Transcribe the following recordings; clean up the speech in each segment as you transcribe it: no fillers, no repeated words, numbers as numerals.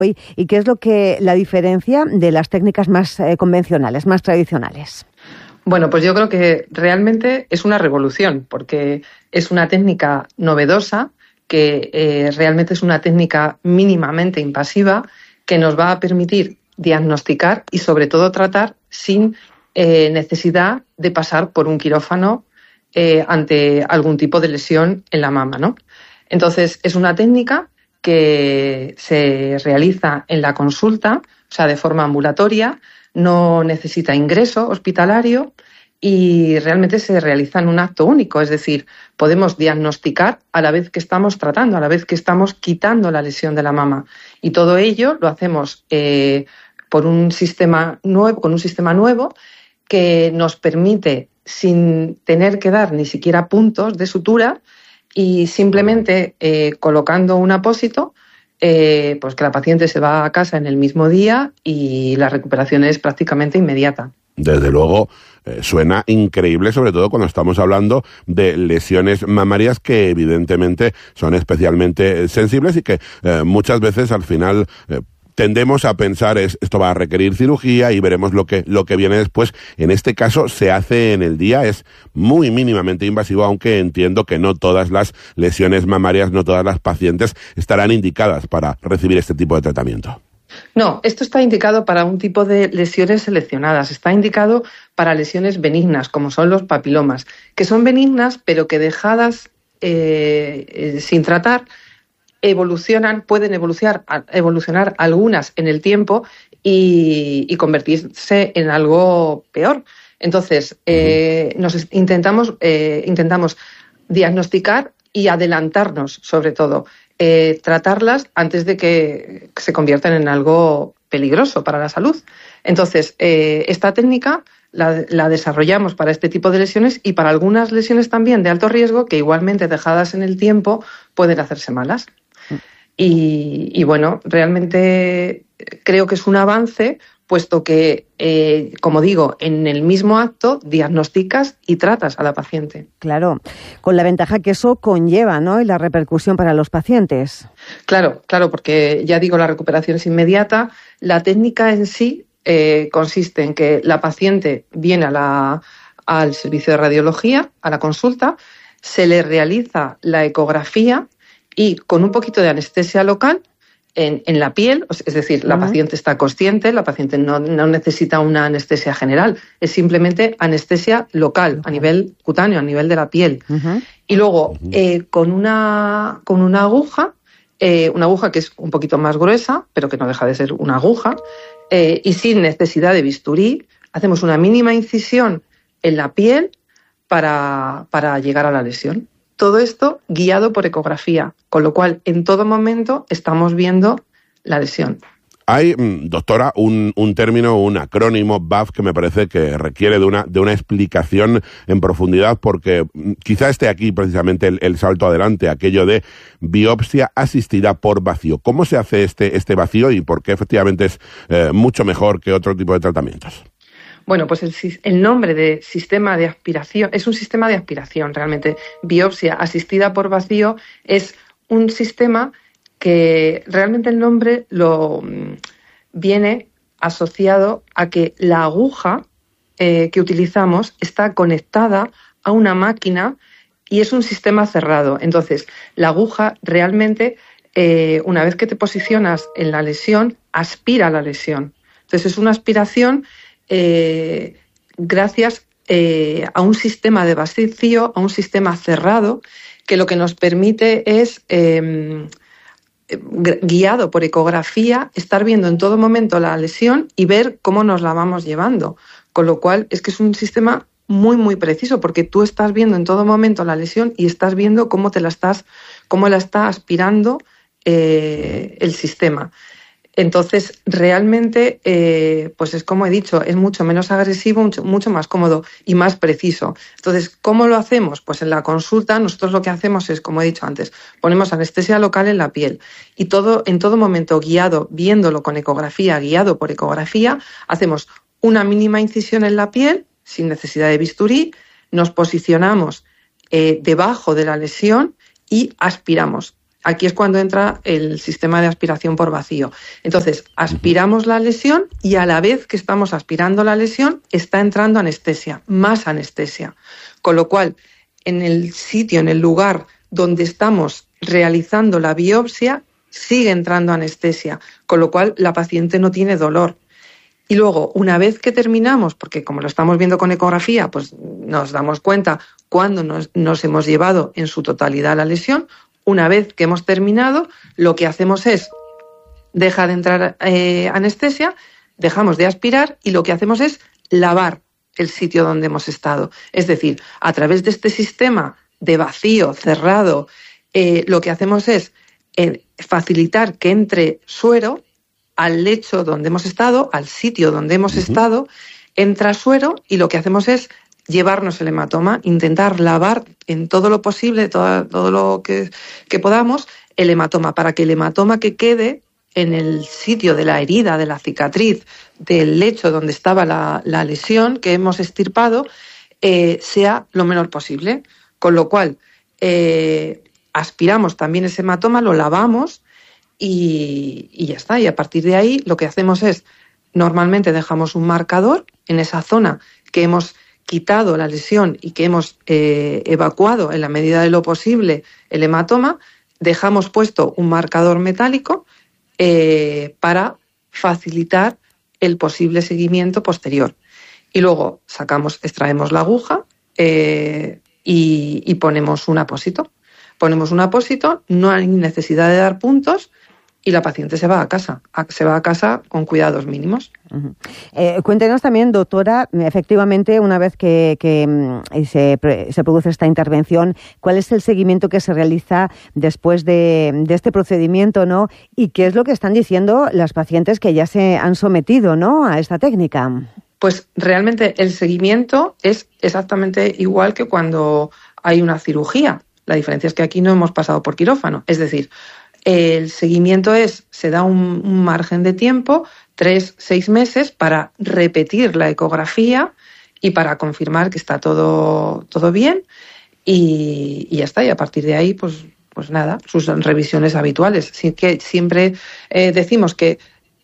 ¿Y qué es lo que la diferencia de las técnicas más convencionales, más tradicionales? Bueno, pues yo creo que realmente es una revolución, porque es una técnica novedosa, que realmente es una técnica mínimamente invasiva, que nos va a permitir diagnosticar y sobre todo tratar sin necesidad de pasar por un quirófano ante algún tipo de lesión en la mama, ¿no? Entonces, es una técnica que se realiza en la consulta, o sea, de forma ambulatoria, no necesita ingreso hospitalario y realmente se realiza en un acto único, es decir, podemos diagnosticar a la vez que estamos tratando, a la vez que estamos quitando la lesión de la mama. Y todo ello lo hacemos con un sistema nuevo que nos permite, sin tener que dar ni siquiera puntos de sutura, y simplemente colocando un apósito, pues que la paciente se va a casa en el mismo día y la recuperación es prácticamente inmediata. Desde luego, suena increíble, sobre todo cuando estamos hablando de lesiones mamarias que evidentemente son especialmente sensibles y que muchas veces al final tendemos a pensar esto va a requerir cirugía y veremos lo que viene después. En este caso se hace en el día, es muy mínimamente invasivo, aunque entiendo que no todas las lesiones mamarias, no todas las pacientes estarán indicadas para recibir este tipo de tratamiento. No, esto está indicado para un tipo de lesiones seleccionadas, está indicado para lesiones benignas, como son los papilomas, que son benignas pero que dejadas sin tratar pueden evolucionar algunas en el tiempo y convertirse en algo peor. Entonces, intentamos diagnosticar y adelantarnos, sobre todo, tratarlas antes de que se conviertan en algo peligroso para la salud. Entonces, esta técnica la desarrollamos para este tipo de lesiones y para algunas lesiones también de alto riesgo que igualmente dejadas en el tiempo pueden hacerse malas. Y bueno, realmente creo que es un avance, puesto que, como digo, en el mismo acto diagnosticas y tratas a la paciente. Claro, con la ventaja que eso conlleva, ¿no? Y la repercusión para los pacientes. Claro, porque ya digo, la recuperación es inmediata. La técnica en sí consiste en que la paciente viene al servicio de radiología, a la consulta, se le realiza la ecografía y con un poquito de anestesia local en la piel, es decir, la paciente está consciente, la paciente no necesita una anestesia general, es simplemente anestesia local, a nivel cutáneo, a nivel de la piel. Y luego, con una aguja, una aguja que es un poquito más gruesa, pero que no deja de ser una aguja, y sin necesidad de bisturí, hacemos una mínima incisión en la piel para llegar a la lesión. Todo esto guiado por ecografía, con lo cual en todo momento estamos viendo la lesión. Hay, doctora, un término, un acrónimo, BAF, que me parece que requiere de una explicación en profundidad, porque quizá esté aquí precisamente el salto adelante, aquello de biopsia asistida por vacío. ¿Cómo se hace este vacío y por qué efectivamente es mucho mejor que otro tipo de tratamientos? Bueno, pues el nombre de sistema de aspiración es un sistema de aspiración, realmente. Biopsia asistida por vacío es un sistema que realmente el nombre viene asociado a que la aguja que utilizamos está conectada a una máquina y es un sistema cerrado. Entonces, la aguja realmente, una vez que te posicionas en la lesión, aspira la lesión. Entonces, es una aspiración gracias a un sistema de vacío, a un sistema cerrado, que lo que nos permite es, guiado por ecografía, estar viendo en todo momento la lesión y ver cómo nos la vamos llevando. Con lo cual, es que es un sistema muy, muy preciso, porque tú estás viendo en todo momento la lesión y estás viendo cómo la está aspirando el sistema. Entonces, realmente, pues es como he dicho, es mucho menos agresivo, mucho más cómodo y más preciso. Entonces, ¿cómo lo hacemos? Pues en la consulta nosotros lo que hacemos es, como he dicho antes, ponemos anestesia local en la piel y en todo momento viéndolo con ecografía, guiado por ecografía, hacemos una mínima incisión en la piel sin necesidad de bisturí, nos posicionamos debajo de la lesión y aspiramos. Aquí es cuando entra el sistema de aspiración por vacío. Entonces, aspiramos la lesión y a la vez que estamos aspirando la lesión, está entrando anestesia, más anestesia. Con lo cual, en el sitio, en el lugar donde estamos realizando la biopsia, sigue entrando anestesia, con lo cual la paciente no tiene dolor. Y luego, una vez que terminamos, porque como lo estamos viendo con ecografía, pues nos damos cuenta cuándo nos hemos llevado en su totalidad la lesión. Una vez que hemos terminado, lo que hacemos es, deja de entrar anestesia, dejamos de aspirar y lo que hacemos es lavar el sitio donde hemos estado. Es decir, a través de este sistema de vacío cerrado, lo que hacemos es facilitar que entre suero al lecho donde hemos estado, al sitio donde hemos estado, entra suero y lo que hacemos es llevarnos el hematoma, intentar lavar en todo lo posible, todo lo que podamos, el hematoma, para que el hematoma que quede en el sitio de la herida, de la cicatriz, del lecho donde estaba la lesión que hemos extirpado, sea lo menor posible. Con lo cual, aspiramos también ese hematoma, lo lavamos y ya está. Y a partir de ahí lo que hacemos es, normalmente dejamos un marcador en esa zona que hemos quitado la lesión y que hemos evacuado en la medida de lo posible el hematoma, dejamos puesto un marcador metálico para facilitar el posible seguimiento posterior. Y luego extraemos la aguja y ponemos un apósito. Ponemos un apósito, no hay necesidad de dar puntos y la paciente se va a casa. Se va a casa con cuidados mínimos. Cuéntenos también, doctora, efectivamente, una vez que se produce esta intervención, ¿cuál es el seguimiento que se realiza después de este procedimiento, ¿no? Y qué es lo que están diciendo las pacientes que ya se han sometido, ¿no?, a esta técnica. Pues realmente el seguimiento es exactamente igual que cuando hay una cirugía. La diferencia es que aquí no hemos pasado por quirófano. Es decir, el seguimiento se da un margen de tiempo, 3-6 meses, para repetir la ecografía y para confirmar que está todo bien y ya está. Y a partir de ahí, pues nada, sus revisiones habituales. Sí que siempre decimos que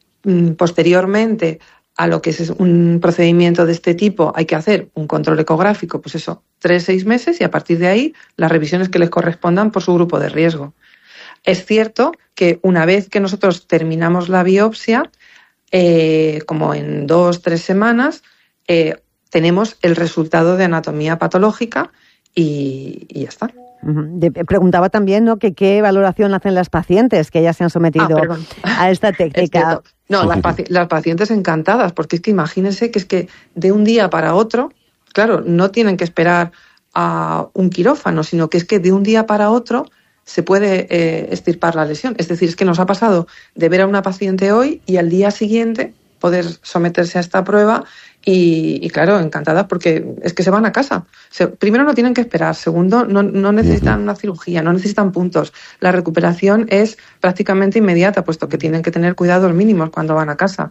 posteriormente a lo que es un procedimiento de este tipo hay que hacer un control ecográfico, 3-6 meses y a partir de ahí las revisiones que les correspondan por su grupo de riesgo. Es cierto que una vez que nosotros terminamos la biopsia, como en 2-3 semanas, tenemos el resultado de anatomía patológica y ya está. Preguntaba también, ¿no?, que qué valoración hacen las pacientes que ya se han sometido a esta técnica. No, las pacientes encantadas, porque es que imagínense que es que de un día para otro, claro, no tienen que esperar a un quirófano, sino que es que de un día para otro se puede extirpar la lesión. Es decir, es que nos ha pasado de ver a una paciente hoy y al día siguiente poder someterse a esta prueba y claro, encantadas porque es que se van a casa. Primero, no tienen que esperar. Segundo, no necesitan una cirugía, no necesitan puntos. La recuperación es prácticamente inmediata, puesto que tienen que tener cuidados mínimos cuando van a casa.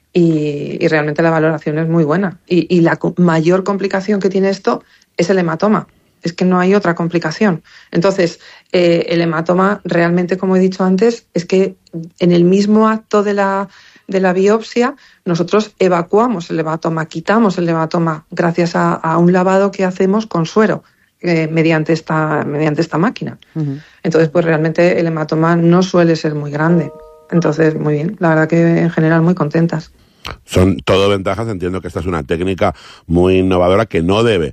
Y realmente la valoración es muy buena. Y la mayor complicación que tiene esto es el hematoma. Es que no hay otra complicación. Entonces, el hematoma realmente, como he dicho antes, es que en el mismo acto de la biopsia nosotros evacuamos el hematoma, quitamos el hematoma gracias a un lavado que hacemos con suero mediante esta máquina. Entonces, pues realmente el hematoma no suele ser muy grande. Entonces, muy bien. La verdad que en general muy contentas. Son todo ventajas. Entiendo que esta es una técnica muy innovadora que no debe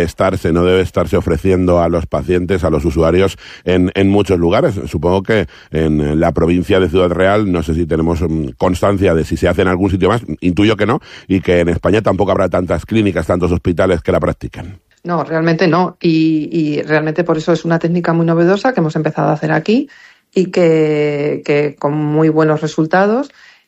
estarse ofreciendo a los pacientes, a los usuarios en muchos lugares. Supongo que en la provincia de Ciudad Real, no sé si tenemos constancia de si se hace en algún sitio más, intuyo que no, y que en España tampoco habrá tantas clínicas, tantos hospitales que la practiquen. No, realmente no. Y realmente por eso es una técnica muy novedosa que hemos empezado a hacer aquí y que con muy buenos resultados.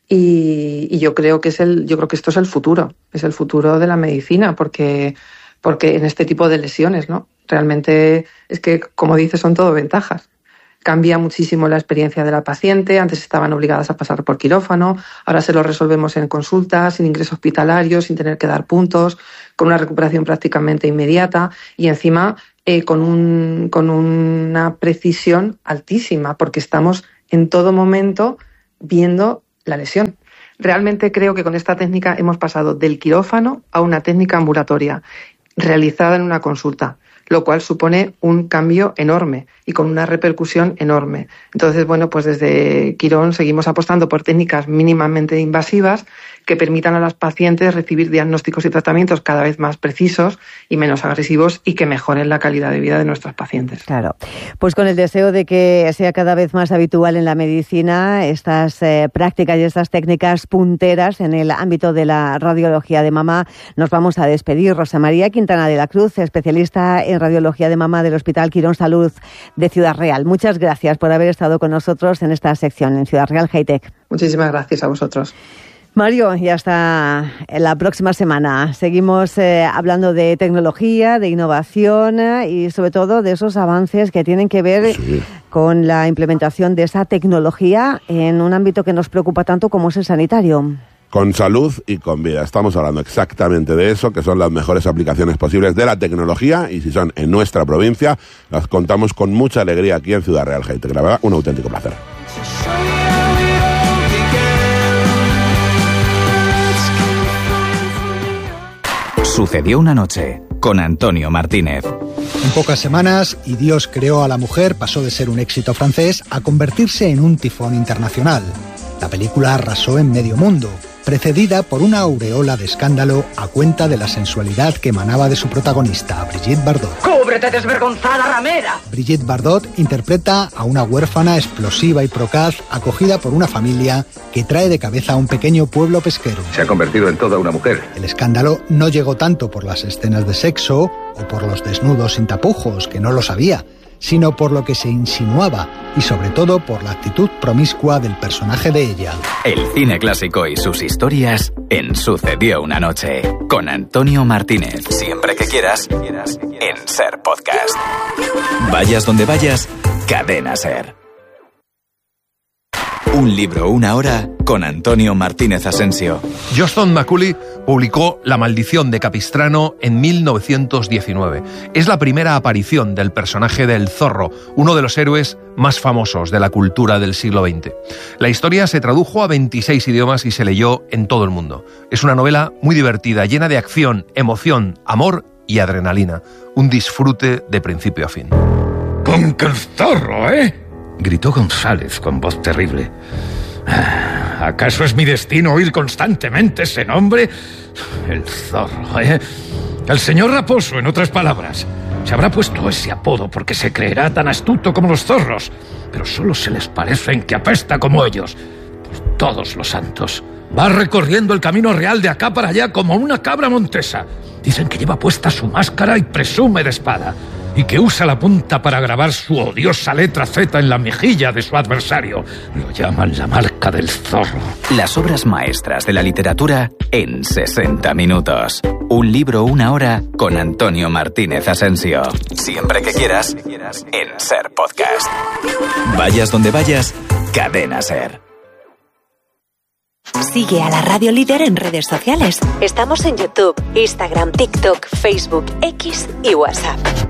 Y yo creo que esto es el futuro de la medicina, porque en este tipo de lesiones, ¿no? Realmente es que, como dices, son todo ventajas. Cambia muchísimo la experiencia de la paciente. Antes estaban obligadas a pasar por quirófano, ahora se lo resolvemos en consulta, sin ingreso hospitalario, sin tener que dar puntos, con una recuperación prácticamente inmediata y encima con una precisión altísima, porque estamos en todo momento viendo la lesión. Realmente creo que con esta técnica hemos pasado del quirófano a una técnica ambulatoria realizada en una consulta, lo cual supone un cambio enorme y con una repercusión enorme. Entonces, bueno, pues desde Quirón seguimos apostando por técnicas mínimamente invasivas que permitan a las pacientes recibir diagnósticos y tratamientos cada vez más precisos y menos agresivos y que mejoren la calidad de vida de nuestras pacientes. Claro. Pues con el deseo de que sea cada vez más habitual en la medicina estas prácticas y estas técnicas punteras en el ámbito de la radiología de mama, nos vamos a despedir. Rosa María Quintana de la Cruz, especialista en radiología de mama del Hospital Quirón Salud de Ciudad Real. Muchas gracias por haber estado con nosotros en esta sección en Ciudad Real Hightech. Muchísimas gracias a vosotros. Mario, y hasta la próxima semana. Seguimos hablando de tecnología, de innovación y sobre todo de esos avances que tienen que ver con la implementación de esa tecnología en un ámbito que nos preocupa tanto como es el sanitario. Con salud y con vida. Estamos hablando exactamente de eso, que son las mejores aplicaciones posibles de la tecnología, y si son en nuestra provincia, las contamos con mucha alegría aquí en Ciudad Real Hightech. La verdad, un auténtico placer. Sucedió una noche con Antonio Martínez. En pocas semanas, Y Dios creó a la mujer pasó de ser un éxito francés a convertirse en un tifón internacional. La película arrasó en medio mundo, precedida por una aureola de escándalo a cuenta de la sensualidad que emanaba de su protagonista, Brigitte Bardot. ¡Cúbrete, desvergonzada ramera! Brigitte Bardot interpreta a una huérfana explosiva y procaz acogida por una familia que trae de cabeza a un pequeño pueblo pesquero. Se ha convertido en toda una mujer. El escándalo no llegó tanto por las escenas de sexo o por los desnudos sin tapujos, que no lo sabía, sino por lo que se insinuaba y sobre todo por la actitud promiscua del personaje de ella. El cine clásico y sus historias en Sucedió una noche con Antonio Martínez. Siempre que quieras en Ser Podcast. Vayas donde vayas, Cadena Ser. Un libro, una hora con Antonio Martínez Asensio. Johnston Macaulay publicó La maldición de Capistrano en 1919. Es la primera aparición del personaje del Zorro, uno de los héroes más famosos de la cultura del siglo XX. La historia se tradujo a 26 idiomas y se leyó en todo el mundo. Es una novela muy divertida, llena de acción, emoción, amor y adrenalina. Un disfrute de principio a fin. ¡Con que el zorro, gritó González con voz terrible. ¿Acaso es mi destino oír constantemente ese nombre? El Zorro, El señor Raposo, en otras palabras. Se habrá puesto ese apodo porque se creerá tan astuto como los zorros, pero solo se les parece en que apesta como ellos. Por todos los santos. Va recorriendo el camino real de acá para allá como una cabra montesa. Dicen que lleva puesta su máscara y presume de espada, y que usa la punta para grabar su odiosa letra Z en la mejilla de su adversario. Lo llaman la marca del zorro. Las obras maestras de la literatura en 60 minutos. Un libro, una hora con Antonio Martínez Asensio. Siempre que quieras en Ser Podcast. Vayas donde vayas, Cadena Ser. Sigue a la Radio Líder en redes sociales. Estamos en YouTube, Instagram, TikTok, Facebook, X y WhatsApp.